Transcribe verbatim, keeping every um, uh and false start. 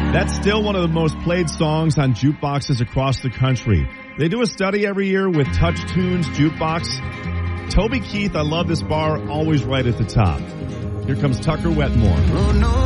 That's still one of the most played songs on jukeboxes across the country. They do a study every year with Touch Tunes Jukebox. Toby Keith, I Love This Bar, always right at the top. Here comes Tucker Wetmore. Oh, no.